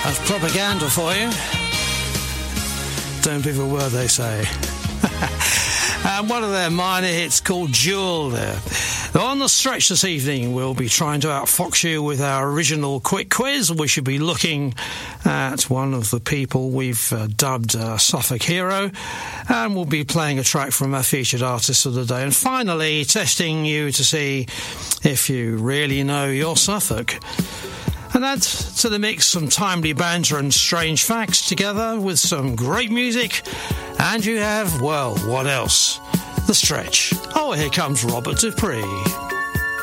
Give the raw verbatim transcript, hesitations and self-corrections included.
That's propaganda for you. Don't believe a word they say. And one of their minor hits called Jewel there. On the stretch this evening, we'll be trying to outfox you with our original quick quiz. We should be looking at one of the people we've uh, dubbed uh, Suffolk Hero, and we'll be playing a track from our featured artist of the day. And finally, testing you to see if you really know your Suffolk. And add to the mix some timely banter and strange facts together with some great music. And you have, well, what else? The Stretch. Oh, here comes Robert Dupree.